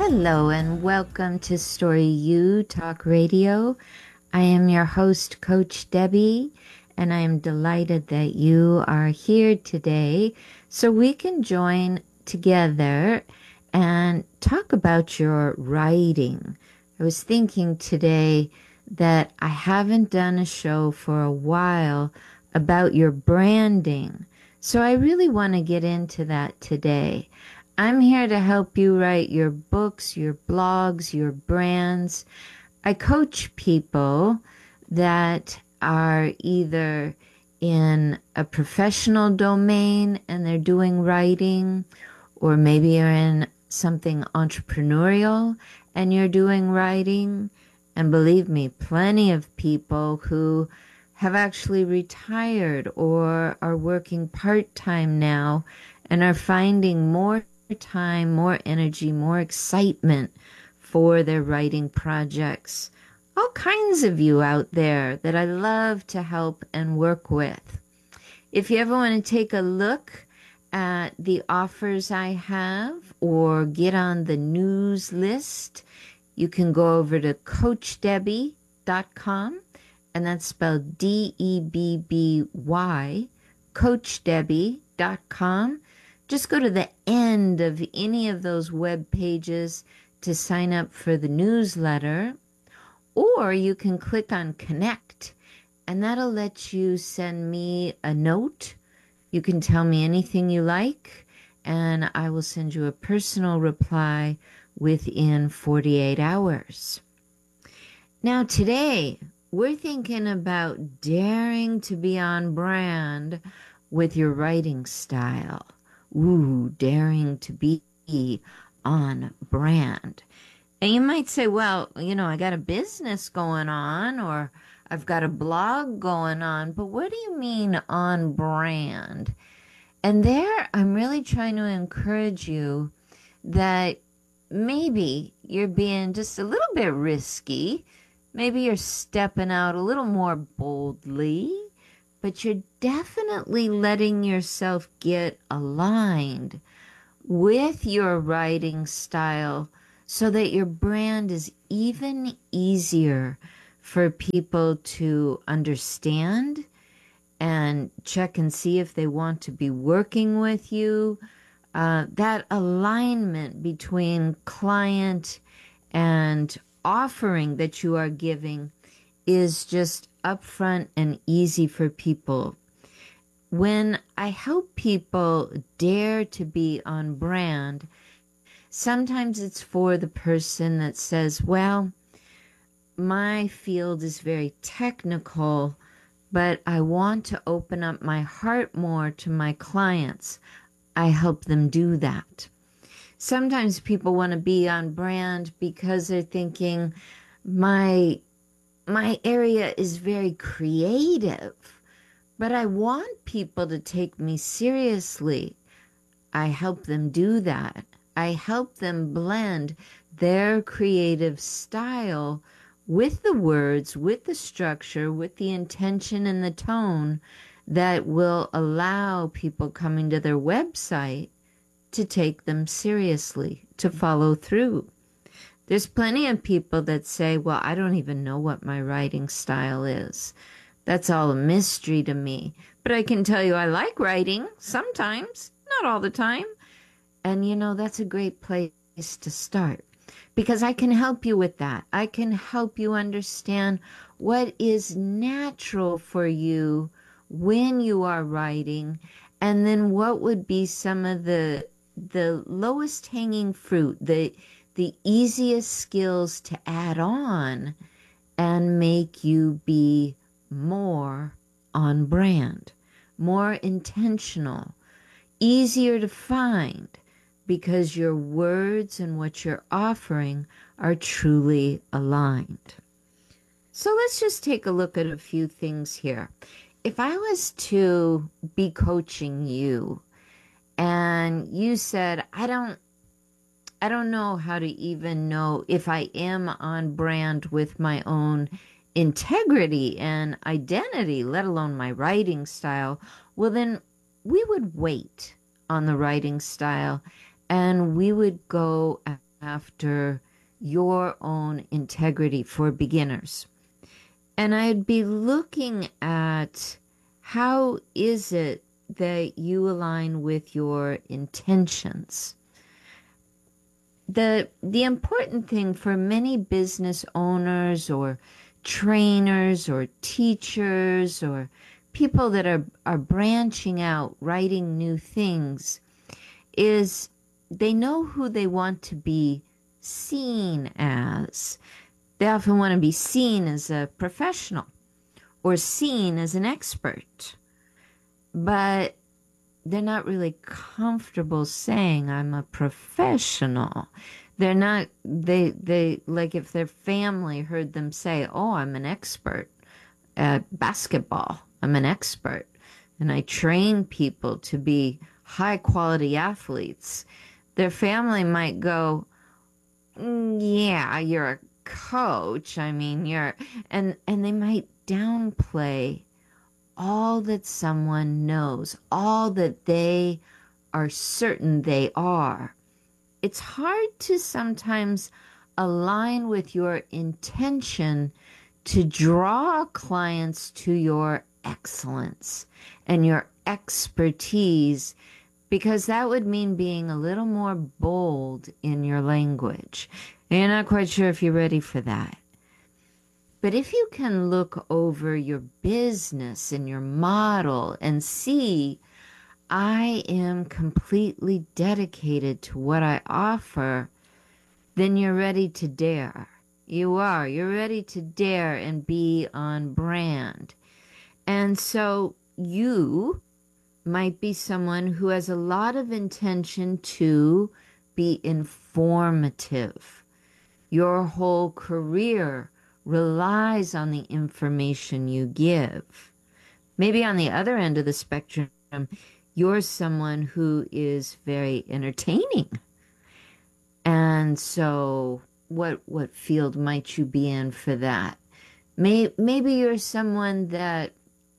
Hello and welcome to Story U Talk Radio. I am your host, Coach Debbie, and I am delighted that you are here today so we can join together and talk about your writing. I was thinking today that I haven't done a show for a while about your branding, so I really want to get into that today. I'm here to help you write your books, your blogs, your brands. I coach people that are either in a professional domain and they're doing writing, or maybe you're in something entrepreneurial and you're doing writing. And believe me, plenty of people who have actually retired or are working part-time now and are finding more time, more energy, more excitement for their writing projects. All kinds of you out there that I love to help and work with. If you ever want to take a look at the offers I have or get on the news list, you can go over to CoachDebbie.com, and that's spelled D-E-B-B-Y, CoachDebbie.com. Just go to the end of any of those web pages to sign up for the newsletter, or you can click on Connect, and that'll let you send me a note. You can tell me anything you like, and I will send you a personal reply within 48 hours. Now today, we're thinking about daring to be on brand with your writing style. Ooh, daring to be on brand. And you might say, well, I got a business going on or I've got a blog going on, but what do you mean on brand? And there I'm really trying to encourage you that maybe you're being just a little bit risky. Maybe you're stepping out a little more boldly, but you're definitely letting yourself get aligned with your writing style so that your brand is even easier for people to understand and check and see if they want to be working with you. That alignment between client and offering that you are giving is just upfront and easy for people. When I help people dare to be on brand, sometimes it's for the person that says, well, my field is very technical, but I want to open up my heart more to my clients. I help them do that. Sometimes people want to be on brand because they're thinking, my area is very creative, but I want people to take me seriously. I help them do that. I help them blend their creative style with the words, with the structure, with the intention and the tone that will allow people coming to their website to take them seriously, to follow through. There's plenty of people that say, well, I don't even know what my writing style is. That's all a mystery to me. But I can tell you I like writing sometimes, not all the time. And that's a great place to start because I can help you with that. I can help you understand what is natural for you when you are writing, and then what would be some of the lowest hanging fruit, the easiest skills to add on and make you be more on brand, more intentional, easier to find because your words and what you're offering are truly aligned. So let's just take a look at a few things here. If I was to be coaching you and you said, I don't know how to even know if I am on brand with my own integrity and identity, let alone my writing style, well, then we would wait on the writing style and we would go after your own integrity for beginners. And I'd be looking at how is it that you align with your intentions. The important thing for many business owners or trainers or teachers or people that are branching out, writing new things, is they know who they want to be seen as. They often want to be seen as a professional or seen as an expert, but they're not really comfortable saying I'm a professional. They're not, they like if their family heard them say, oh, I'm an expert at basketball. I'm an expert and I train people to be high quality athletes. Their family might go, yeah, you're a coach. I mean, and they might downplay all that someone knows, all that they are certain they are. It's hard to sometimes align with your intention to draw clients to your excellence and your expertise, because that would mean being a little more bold in your language. And you're not quite sure if you're ready for that. But if you can look over your business and your model and see, I am completely dedicated to what I offer, then you're ready to dare. You are. You're ready to dare and be on brand. And so you might be someone who has a lot of intention to be informative. Your whole career relies on the information you give. Maybe on the other end of the spectrum, you're someone who is very entertaining. And so what field might you be in for that? Maybe you're someone that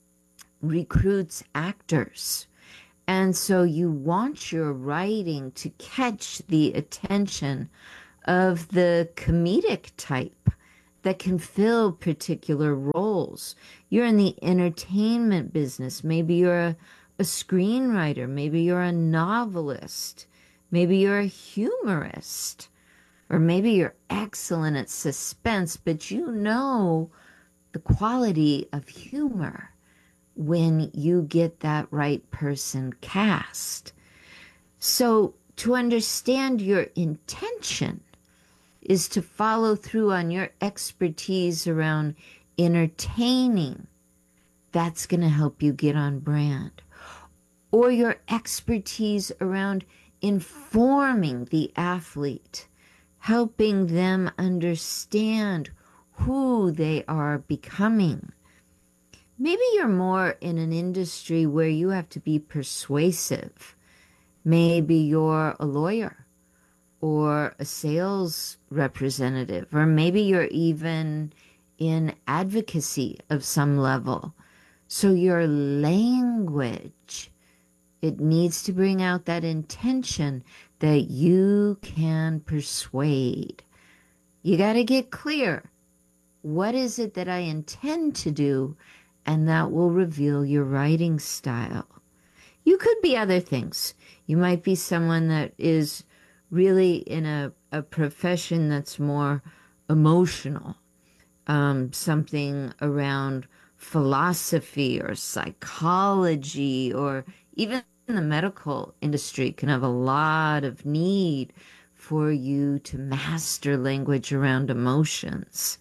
recruits actors. And so you want your writing to catch the attention of the comedic type that can fill particular roles. You're in the entertainment business. Maybe you're a screenwriter. Maybe you're a novelist. Maybe you're a humorist. Or maybe you're excellent at suspense, but you know the quality of humor when you get that right person cast. So to understand your intention is to follow through on your expertise around entertaining. That's going to help you get on brand. Or your expertise around informing the athlete, helping them understand who they are becoming. Maybe you're more in an industry where you have to be persuasive. Maybe you're a lawyer or a sales representative, or maybe you're even in advocacy of some level. So your language, it needs to bring out that intention that you can persuade. You got to get clear. What is it that I intend to do? And that will reveal your writing style. You could be other things. You might be someone that is really in a profession that's more emotional, something around philosophy or psychology, or even the medical industry can have a lot of need for you to master language around emotions.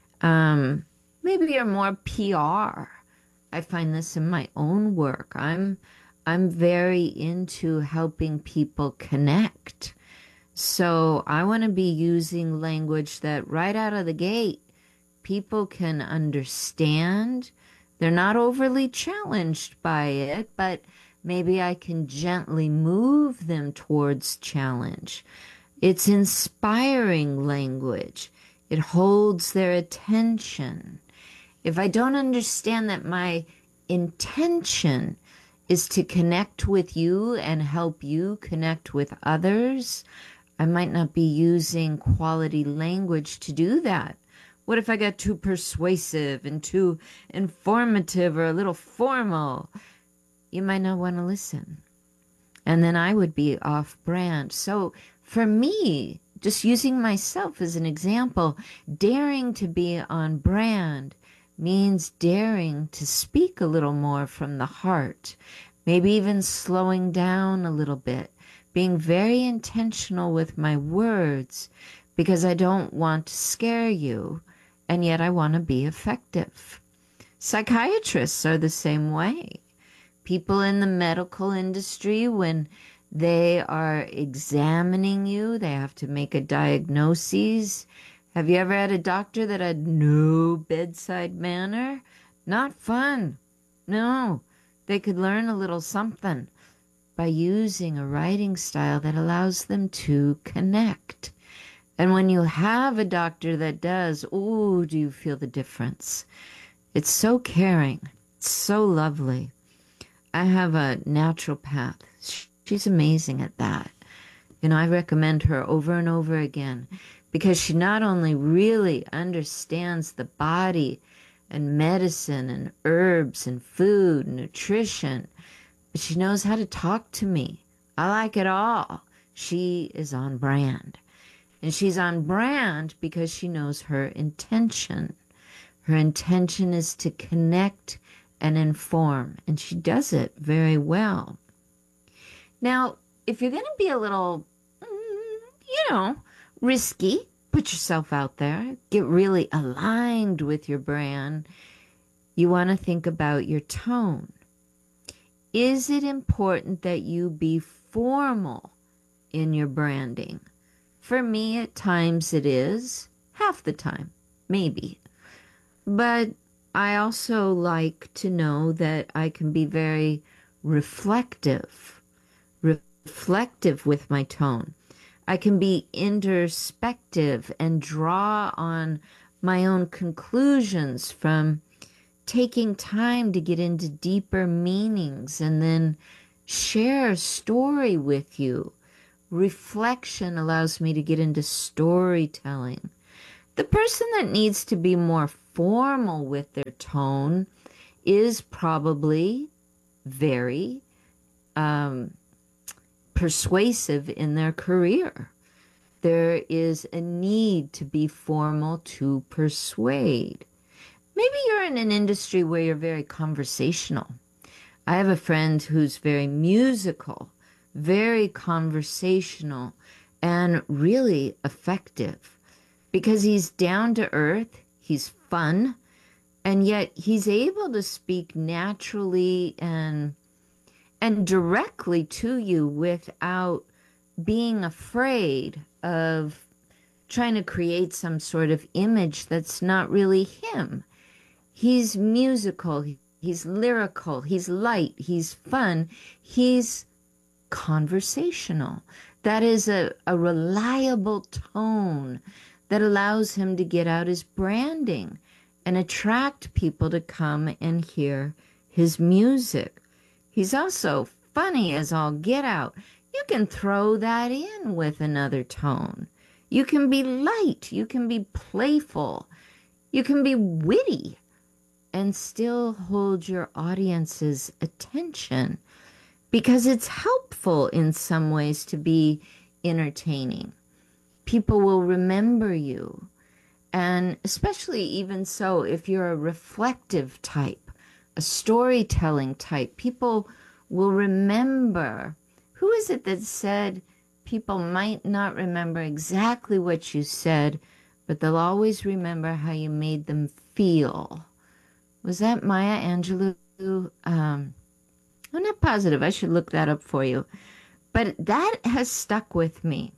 Maybe you're more PR. I find this in my own work. I'm very into helping people connect. So I want to be using language that right out of the gate, people can understand. They're not overly challenged by it, but maybe I can gently move them towards challenge. It's inspiring language. It holds their attention. If I don't understand that my intention is to connect with you and help you connect with others, I might not be using quality language to do that. What if I got too persuasive and too informative or a little formal? You might not want to listen. And then I would be off brand. So for me, just using myself as an example, daring to be on brand means daring to speak a little more from the heart, maybe even slowing down a little bit, being very intentional with my words because I don't want to scare you, and yet I want to be effective. Psychiatrists are the same way. People in the medical industry, when they are examining you, they have to make a diagnosis. Have you ever had a doctor that had no bedside manner? Not fun. No, they could learn a little something by using a writing style that allows them to connect. And when you have a doctor that does, oh, do you feel the difference? It's so caring. It's so lovely. I have a naturopath. She's amazing at that. You know, I recommend her over and over again because she not only really understands the body and medicine and herbs and food and nutrition, but she knows how to talk to me. I like it all. She is on brand. And she's on brand because she knows her intention. Her intention is to connect and inform, and she does it very well. Now, if you're going to be a little, risky, put yourself out there, get really aligned with your brand, you want to think about your tone. Is it important that you be formal in your branding? For me, at times it is, half the time, maybe. But I also like to know that I can be very reflective with my tone. I can be introspective and draw on my own conclusions from taking time to get into deeper meanings and then share a story with you. Reflection allows me to get into storytelling. The person that needs to be more formal with their tone is probably very persuasive in their career. There is a need to be formal to persuade. Maybe you're in an industry where you're very conversational. I have a friend who's very musical, very conversational, and really effective because he's down to earth, he's fun, and yet he's able to speak naturally and directly to you without being afraid of trying to create some sort of image that's not really him. He's musical, he's lyrical, he's light, he's fun, he's conversational. That is a reliable tone that allows him to get out his branding and attract people to come and hear his music. He's also funny as all get out. You can throw that in with another tone. You can be light, you can be playful, you can be witty, and still hold your audience's attention because it's helpful in some ways to be entertaining. People will remember you. And especially even so, if you're a reflective type, a storytelling type, people will remember. Who is it that said people might not remember exactly what you said, but they'll always remember how you made them feel? Was that Maya Angelou? I'm not positive. I should look that up for you. But that has stuck with me.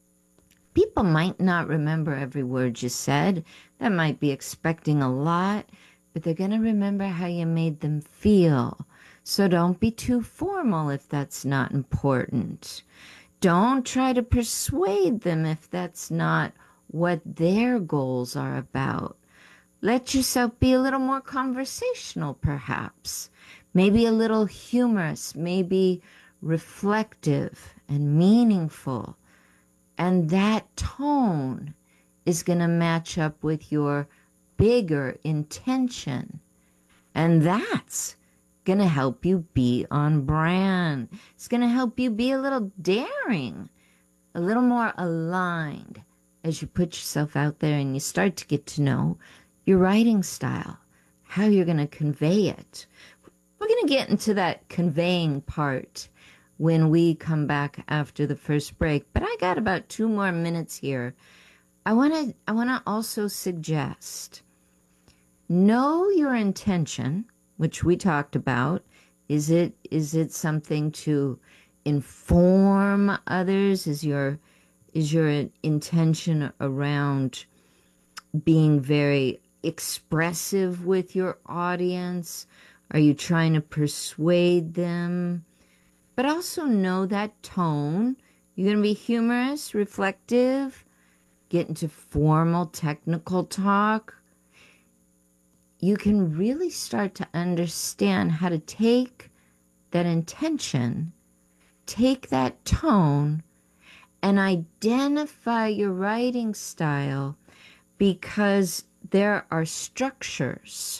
People might not remember every word you said. They might be expecting a lot, but they're going to remember how you made them feel. So don't be too formal if that's not important. Don't try to persuade them if that's not what their goals are about. Let yourself be a little more conversational, perhaps. Maybe a little humorous, maybe reflective and meaningful. And that tone is going to match up with your bigger intention. And that's going to help you be on brand. It's going to help you be a little daring, a little more aligned as you put yourself out there and you start to get to know your writing style, how you're going to convey it. We're going to get into that conveying part when we come back after the first break, but I got about 2 more minutes here. I want to also suggest, know your intention, which we talked about. Is it something to inform others? Is your intention around being very expressive with your audience? Are you trying to persuade them? But also know that tone. You're going to be humorous, reflective, get into formal, technical talk. You can really start to understand how to take that intention, take that tone, and identify your writing style, because there are structures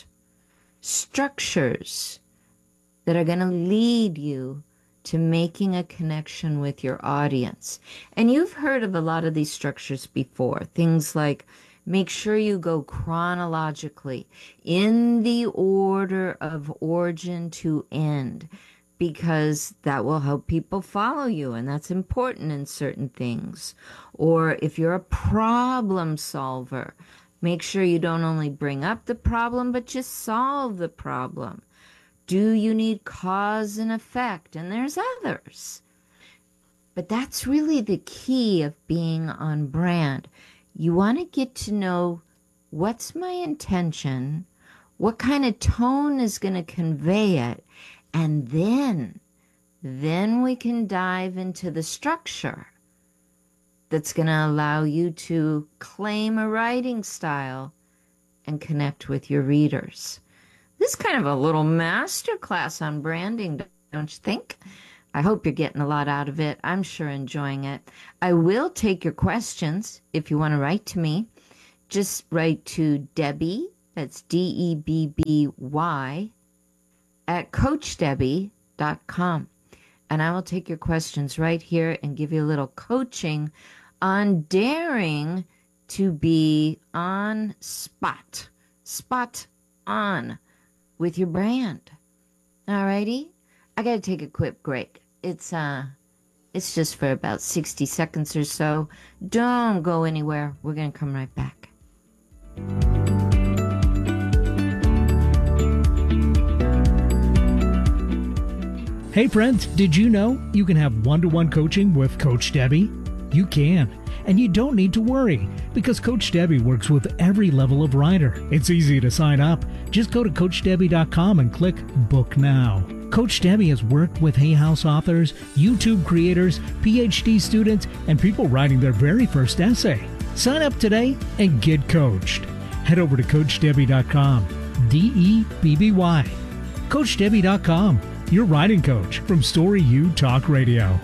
that are going to lead you to making a connection with your audience. And you've heard of a lot of these structures before. Things like, make sure you go chronologically in the order of origin to end, because that will help people follow you, and that's important in certain things. Or if you're a problem solver, make sure you don't only bring up the problem, but just solve the problem. Do you need cause and effect? And there's others. But that's really the key of being on brand. You want to get to know, what's my intention, what kind of tone is going to convey it, and then we can dive into the structure that's going to allow you to claim a writing style and connect with your readers. This is kind of a little masterclass on branding, don't you think? I hope you're getting a lot out of it. I'm sure enjoying it. I will take your questions if you want to write to me. Just write to Debbie, that's DEBBY, at CoachDebbie.com. And I will take your questions right here and give you a little coaching on daring to be on spot on with your brand. Alrighty? I gotta take a quick break. It's just for about 60 seconds or so. Don't go anywhere. We're gonna come right back. Hey friends, did you know you can have one-to-one coaching with Coach Debbie? You can, and you don't need to worry, because Coach Debbie works with every level of writer. It's easy to sign up. Just go to CoachDebbie.com and click Book Now. Coach Debbie has worked with Hay House authors, YouTube creators, PhD students, and people writing their very first essay. Sign up today and get coached. Head over to CoachDebbie.com, DEBBY. CoachDebbie.com, your writing coach from Story U Talk Radio.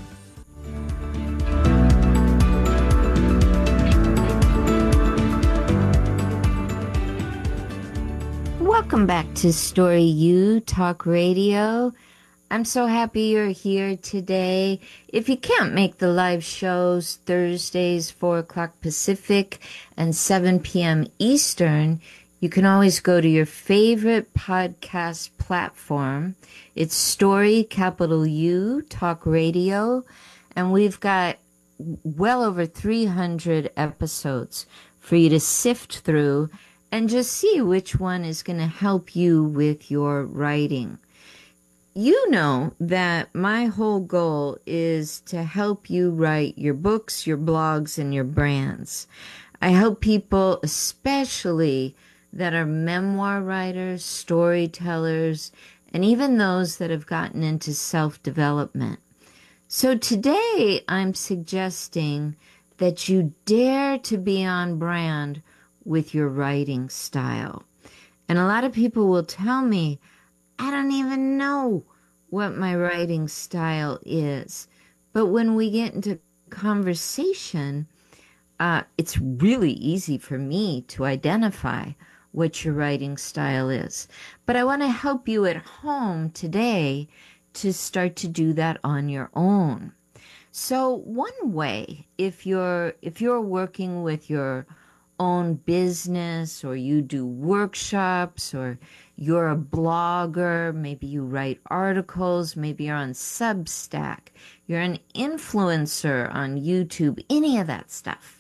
Welcome back to Story U Talk Radio. I'm so happy you're here today. If you can't make the live shows Thursdays, 4 o'clock Pacific and 7 p.m. Eastern, you can always go to your favorite podcast platform. It's Story, capital U, Talk Radio, and we've got well over 300 episodes for you to sift through and just see which one is going to help you with your writing. You know that my whole goal is to help you write your books, your blogs, and your brands. I help people, especially that are memoir writers, storytellers, and even those that have gotten into self-development. So today I'm suggesting that you dare to be on brand with your writing style. And a lot of people will tell me, I don't even know what my writing style is. But when we get into conversation, it's really easy for me to identify what your writing style is. But I want to help you at home today to start to do that on your own. So one way, if you're working with your own business, or you do workshops, or you're a blogger, maybe you write articles, maybe you're on Substack, you're an influencer on YouTube, any of that stuff,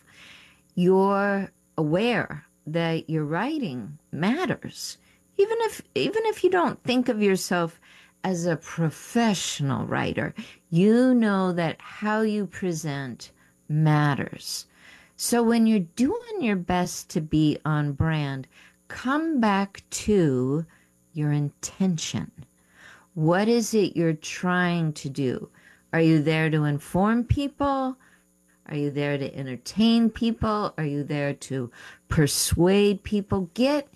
you're aware that your writing matters. Even if you don't think of yourself as a professional writer, you know that how you present matters. So when you're doing your best to be on brand, come back to your intention. What is it you're trying to do? Are you there to inform people? Are you there to entertain people? Are you there to persuade people? Get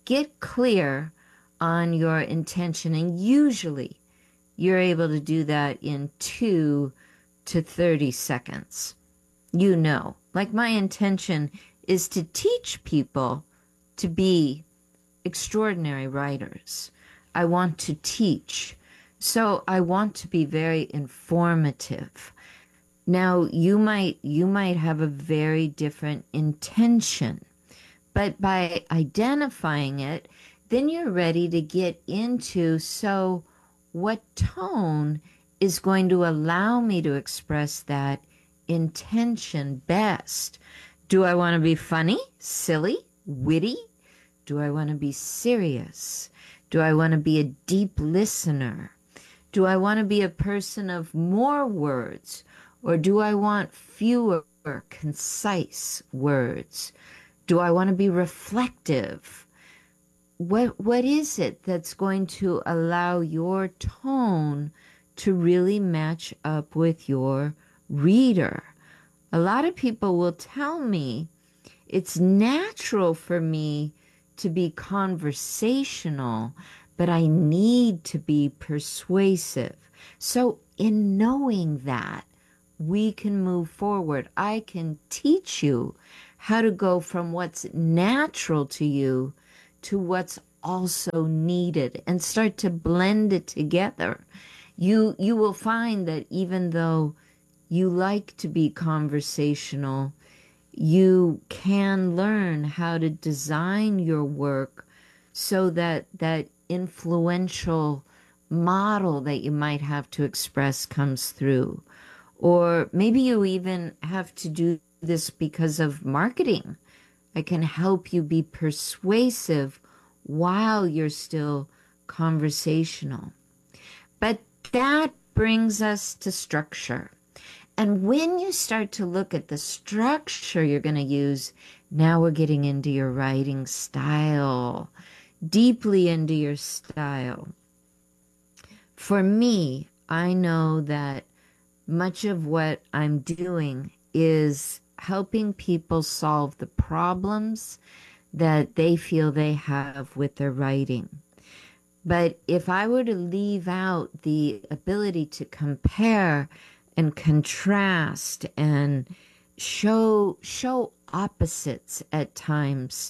clear on your intention, and usually you're able to do that in 2 to 30 seconds. You know, like my intention is to teach people to be extraordinary writers. I want to teach. So I want to be very informative. Now, you might have a very different intention, but by identifying it, then you're ready to get into, so what tone is going to allow me to express that intention best? Do I want to be funny, silly, witty? Do I want to be serious? Do I want to be a deep listener? Do I want to be a person of more words? Or do I want fewer, concise words? Do I want to be reflective? What is it that's going to allow your tone to really match up with your reader? A lot of people will tell me it's natural for me to be conversational, but I need to be persuasive. So in knowing that, we can move forward. I can teach you how to go from what's natural to you to what's also needed, and start to blend it together. You will find that even though you like to be conversational, you can learn how to design your work so that that influential model that you might have to express comes through. Or maybe you even have to do this because of marketing. I can help you be persuasive while you're still conversational. But that brings us to structure. And when you start to look at the structure you're going to use, now we're getting into your writing style, deeply into your style. For me, I know that much of what I'm doing is helping people solve the problems that they feel they have with their writing. But if I were to leave out the ability to compare and contrast and show opposites at times,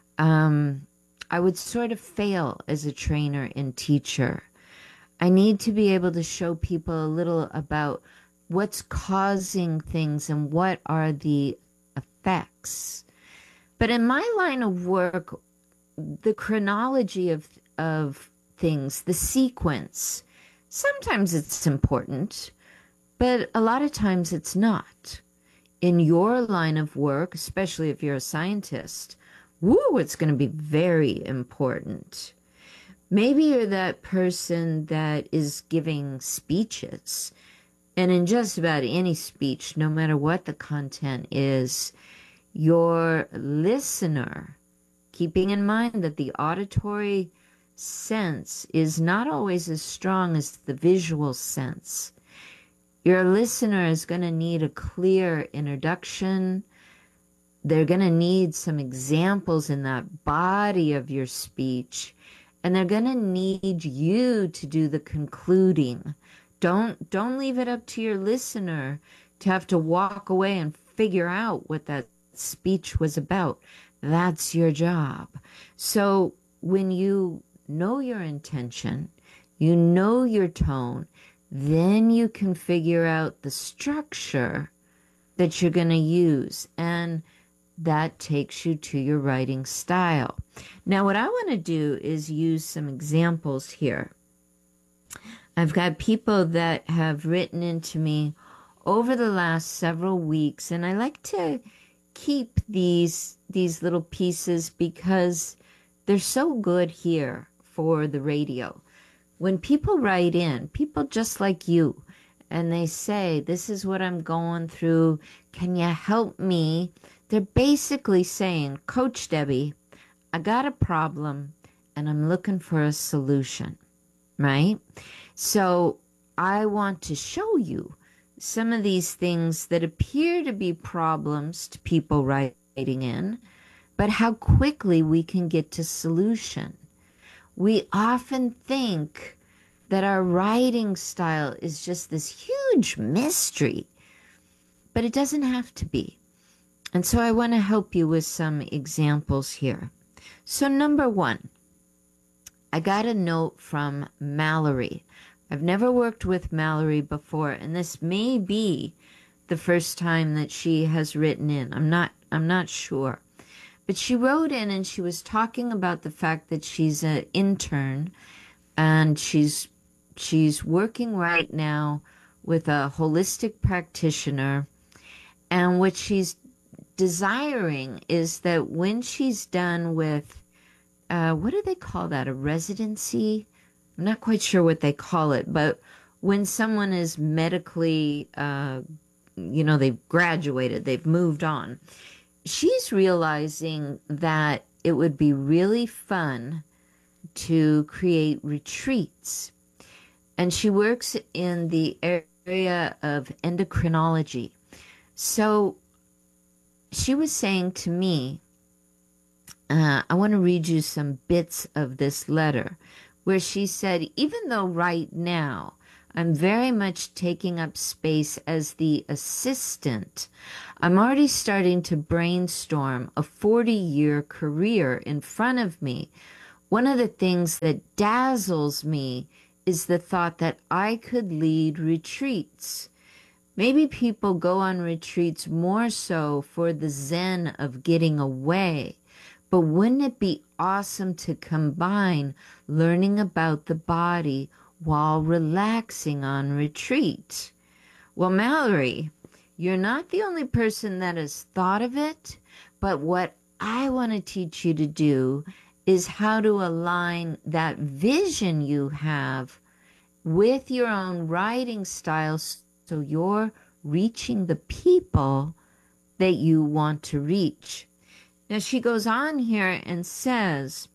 I would sort of fail as a trainer and teacher. I need to be able to show people a little about what's causing things and what are the effects. But in my line of work, the chronology of things, the sequence, sometimes it's important, but a lot of times it's not. In your line of work, especially if you're a scientist, it's going to be very important. Maybe you're that person that is giving speeches. And in just about any speech, no matter what the content is, your listener, keeping in mind that the auditory sense is not always as strong as the visual sense, your listener is going to need a clear introduction. They're going to need some examples in that body of your speech, and they're going to need you to do the concluding. Don't leave it up to your listener to have to walk away and figure out what that speech was about. That's your job. So when you know your intention, you know your tone, then you can figure out the structure that you're going to use. And that takes you to your writing style. Now, what I want to do is use some examples here. I've got people that have written into me over the last several weeks, and I like to keep these little pieces because they're so good here for the radio. When people write in, people just like you, and they say, this is what I'm going through, can you help me? They're basically saying, Coach Debbie, I got a problem and I'm looking for a solution, right? So I want to show you some of these things that appear to be problems to people writing in, but how quickly we can get to solution. We often think that our writing style is just this huge mystery, but it doesn't have to be. And so I want to help you with some examples here. So number one, I got a note from Mallory. I've never worked with Mallory before, and this may be the first time that she has written in. I'm not sure. But she wrote in and she was talking about the fact that she's an intern and she's working right now with a holistic practitioner, and what she's desiring is that when she's done with what do they call that, a residency? I'm not quite sure what they call it, but when someone is medically they've graduated, they've moved on, she's realizing that it would be really fun to create retreats. And she works in the area of endocrinology. So she was saying to me, I want to read you some bits of this letter where she said, even though right now I'm very much taking up space as the assistant, I'm already starting to brainstorm a 40-year career in front of me. One of the things that dazzles me is the thought that I could lead retreats. Maybe people go on retreats more so for the zen of getting away. But wouldn't it be awesome to combine learning about the body while relaxing on retreat? Well, Mallory, you're not the only person that has thought of it, but what I want to teach you to do is how to align that vision you have with your own writing style so you're reaching the people that you want to reach. Now, she goes on here and says,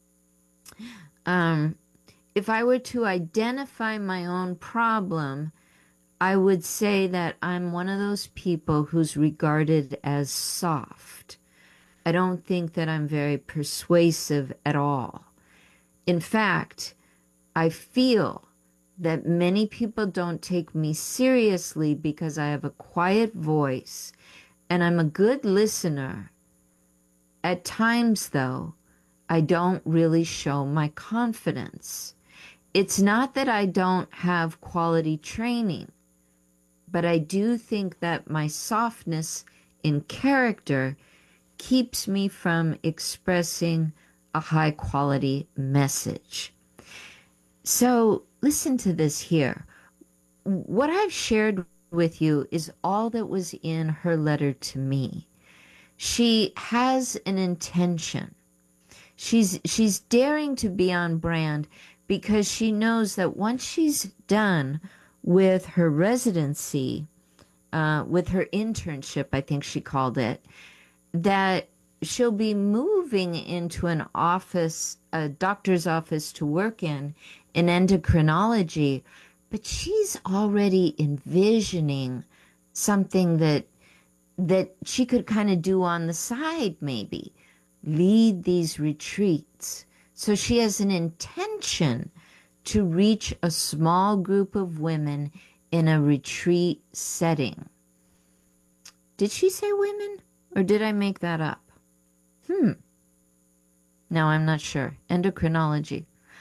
if I were to identify my own problem, I would say that I'm one of those people who's regarded as soft. I don't think that I'm very persuasive at all. In fact, I feel that many people don't take me seriously because I have a quiet voice and I'm a good listener. At times, though, I don't really show my confidence. It's not that I don't have quality training, but I do think that my softness in character keeps me from expressing a high quality message. So listen to this here. What I've shared with you is all that was in her letter to me. She has an intention. She's daring to be on brand because she knows that once she's done with her residency, with her internship, I think she called it, that she'll be moving into an office, a doctor's office to work in endocrinology, but she's already envisioning something that she could kind of do on the side, maybe lead these retreats. So she has an intention to reach a small group of women in a retreat setting. Did she say women? Or did I make that up? No, I'm not sure. Endocrinology.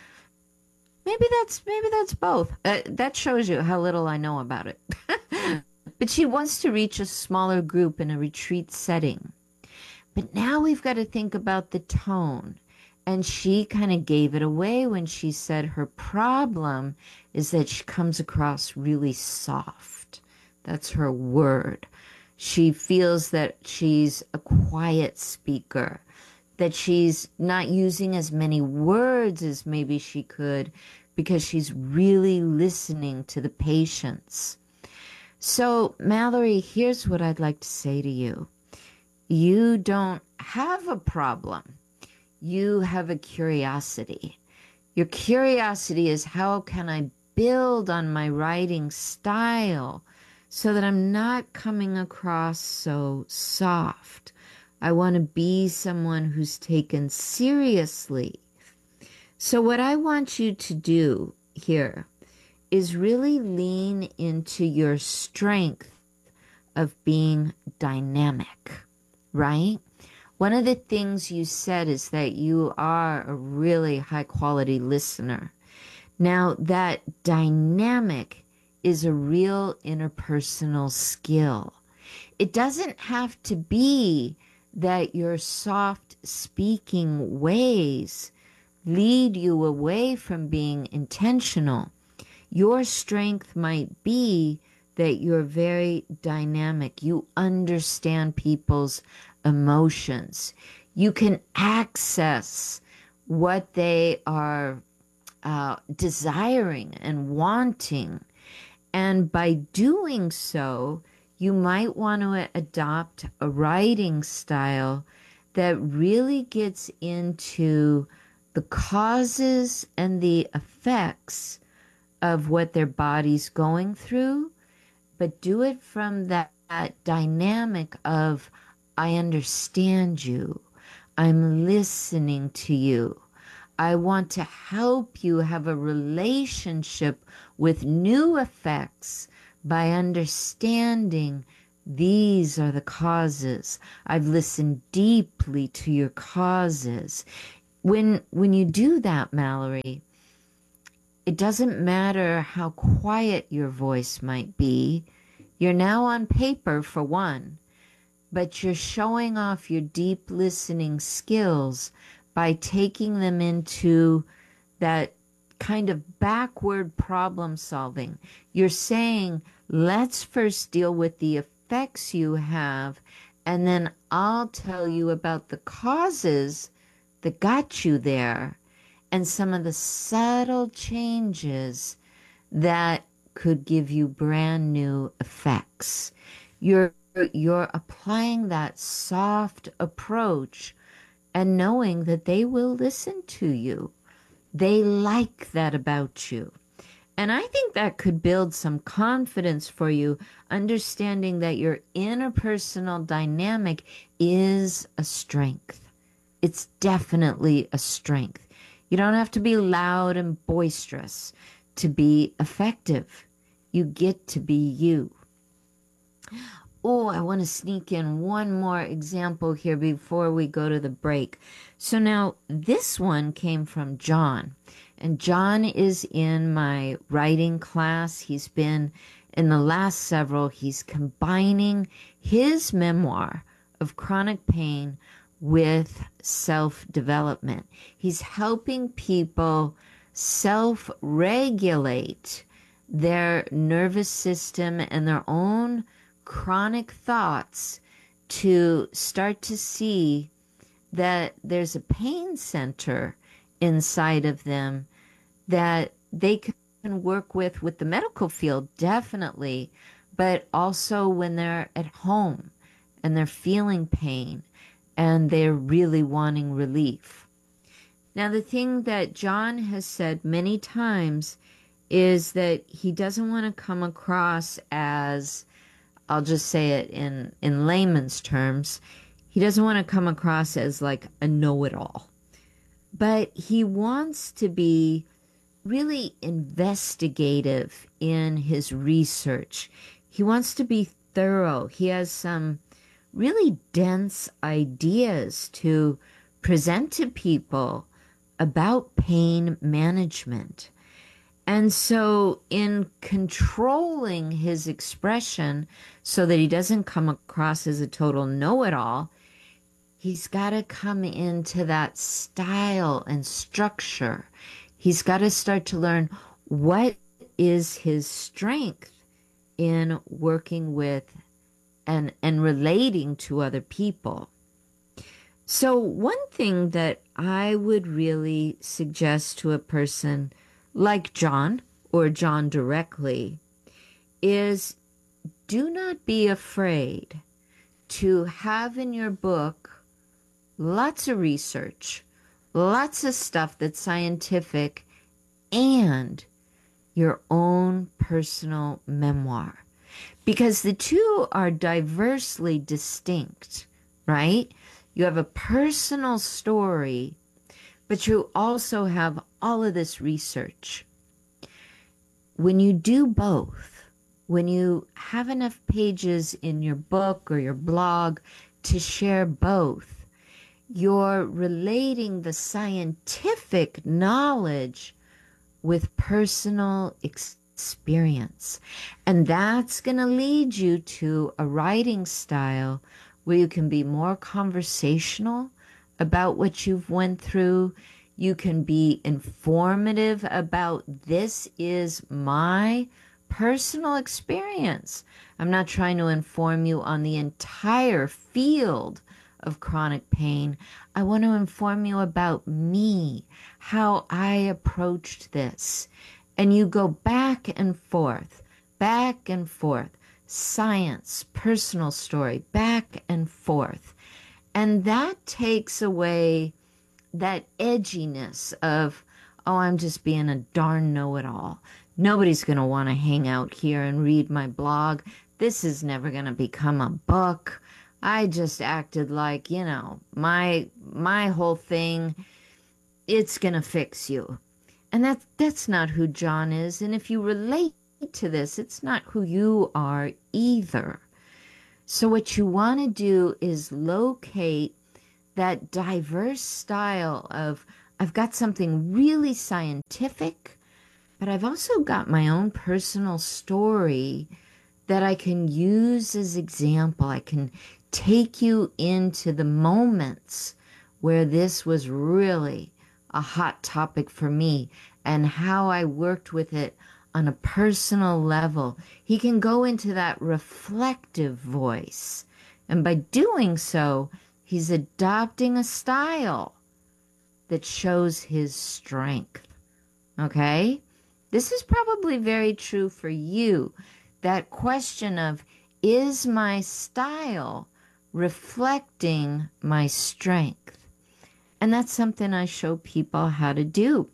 Maybe that's both. That shows you how little I know about it. But she wants to reach a smaller group in a retreat setting. But now we've got to think about the tone. And she kind of gave it away when she said her problem is that she comes across really soft. That's her word. She feels that she's a quiet speaker, that she's not using as many words as maybe she could because she's really listening to the patients. So, Mallory, here's what I'd like to say to you. You don't have a problem. You have a curiosity. Your curiosity is, how can I build on my writing style so that I'm not coming across so soft? I want to be someone who's taken seriously. So what I want you to do here is really lean into your strength of being dynamic, right? One of the things you said is that you are a really high quality listener. Now, that dynamic is a real interpersonal skill. It doesn't have to be that your soft speaking ways lead you away from being intentional. Your strength might be that you're very dynamic. You understand people's emotions. You can access what they are desiring and wanting. And by doing so, you might want to adopt a writing style that really gets into the causes and the effects of what their body's going through, but do it from that dynamic of, I understand you. I'm listening to you. I want to help you have a relationship with new effects by understanding these are the causes. I've listened deeply to your causes. When you do that, Mallory, it doesn't matter how quiet your voice might be. You're now on paper, for one, but you're showing off your deep listening skills by taking them into that kind of backward problem solving. You're saying, let's first deal with the effects you have, and then I'll tell you about the causes that got you there and some of the subtle changes that could give you brand new effects. You're applying that soft approach and knowing that they will listen to you. They like that about you. And I think that could build some confidence for you, understanding that your interpersonal dynamic is a strength. It's definitely a strength. You don't have to be loud and boisterous to be effective. You get to be you. Oh, I want to sneak in one more example here before we go to the break. So now this one came from John. And John is in my writing class. He's been in the last several. He's combining his memoir of chronic pain with self-development. He's helping people self-regulate their nervous system and their own chronic thoughts to start to see that there's a pain center inside of them that they can work with the medical field, definitely, but also when they're at home and they're feeling pain and they're really wanting relief. Now, the thing that John has said many times is that he doesn't want to come across as, I'll just say it in layman's terms, he doesn't want to come across as like a know-it-all. But he wants to be really investigative in his research. He wants to be thorough. He has some really dense ideas to present to people about pain management. And so in controlling his expression so that he doesn't come across as a total know-it-all, he's got to come into that style and structure. He's got to start to learn what is his strength in working with and relating to other people. So one thing that I would really suggest to a person like John, or John directly, is do not be afraid to have in your book lots of research, lots of stuff that's scientific, and your own personal memoir. Because the two are diversely distinct, right? You have a personal story, but you also have all of this research. When you do both, when you have enough pages in your book or your blog to share both, you're relating the scientific knowledge with personal experience. And that's going to lead you to a writing style where you can be more conversational about what you've went through. You can be informative about, this is my personal experience. I'm not trying to inform you on the entire field of chronic pain. I want to inform you about me, how I approached this. And you go back and forth, science, personal story, back and forth. And that takes away that edginess of, oh, I'm just being a darn know-it-all. Nobody's going to want to hang out here and read my blog. This is never going to become a book. I just acted like, my whole thing, it's going to fix you. And that's not who John is. And if you relate to this, it's not who you are either. So what you want to do is locate that diverse style of, I've got something really scientific, but I've also got my own personal story that I can use as example. I can take you into the moments where this was really a hot topic for me and how I worked with it on a personal level. He can go into that reflective voice. And by doing so, he's adopting a style that shows his strength. Okay? This is probably very true for you. That question of, is my style reflecting my strength? And that's something I show people how to do.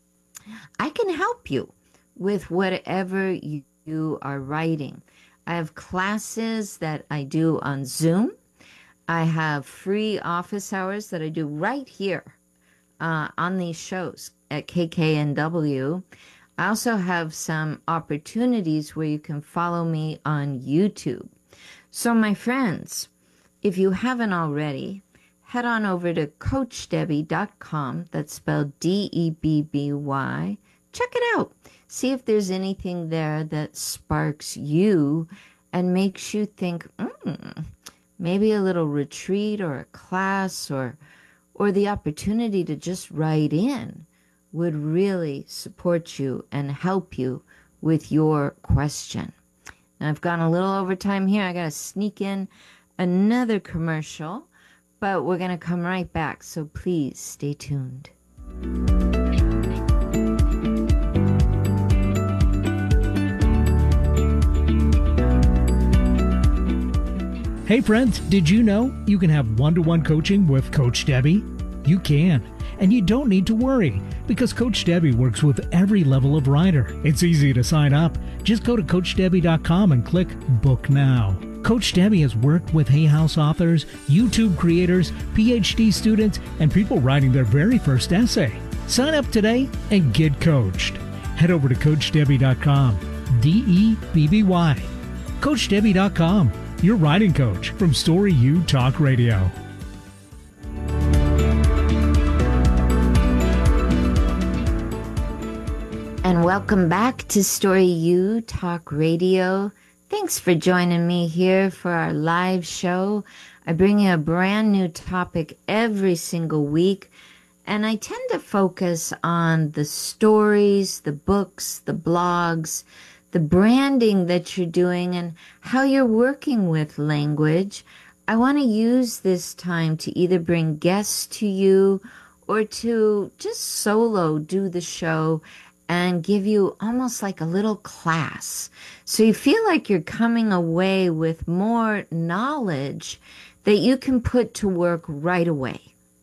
I can help you with whatever you are writing. I have classes that I do on Zoom. I have free office hours that I do right here on these shows at KKNW. I also have some opportunities where you can follow me on YouTube. So my friends, if you haven't already, head on over to CoachDebby.com. That's spelled DEBBY. Check it out. See if there's anything there that sparks you and makes you think, maybe a little retreat or a class or the opportunity to just write in would really support you and help you with your question. Now, I've gone a little over time here. I got to sneak in another commercial, but we're going to come right back, so please stay tuned. Hey friends, did you know you can have one-to-one coaching with Coach Debbie? You can, and you don't need to worry because Coach Debbie works with every level of writer. It's easy to sign up. Just go to CoachDebby.com and click Book Now. Coach Debbie has worked with Hay House authors, YouTube creators, PhD students, and people writing their very first essay. Sign up today and get coached. Head over to CoachDebby.com, DEBBY. CoachDebby.com. your writing coach from Story U Talk Radio. And welcome back to Story U Talk Radio. Thanks for joining me here for our live show. I bring you a brand new topic every single week, and I tend to focus on the stories, the books, the blogs, the branding that you're doing, and how you're working with language. I want to use this time to either bring guests to you or to just solo do the show and give you almost like a little class. So you feel like you're coming away with more knowledge that you can put to work right away.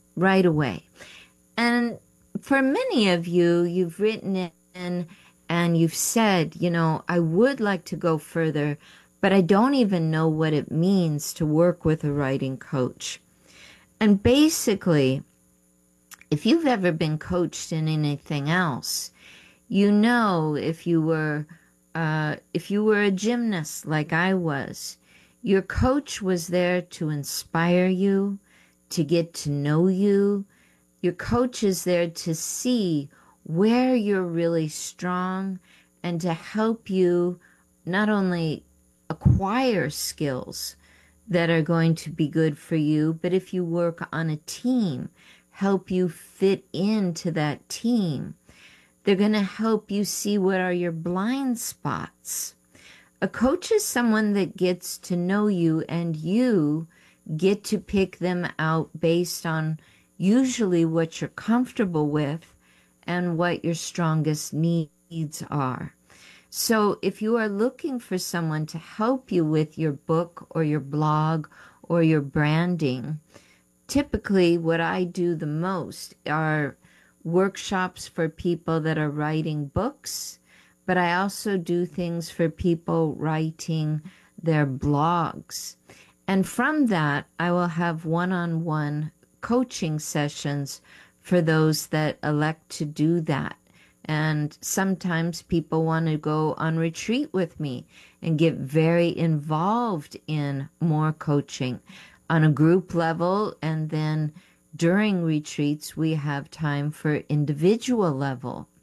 And for many of you, you've written in and you've said, I would like to go further, but I don't even know what it means to work with a writing coach. And basically, if you've ever been coached in anything else, if you were a gymnast like I was, your coach was there to inspire you, to get to know you. Your coach is there to see where you're really strong and to help you not only acquire skills that are going to be good for you, but if you work on a team, help you fit into that team. They're going to help you see what are your blind spots. A coach is someone that gets to know you, and you get to pick them out based on usually what you're comfortable with and what your strongest needs are. So if you are looking for someone to help you with your book or your blog or your branding, typically what I do the most are workshops for people that are writing books, but I also do things for people writing their blogs. And from that, I will have one-on-one coaching sessions for those that elect to do that. And sometimes people want to go on retreat with me and get very involved in more coaching on a group level, and then during retreats, we have time for individual level.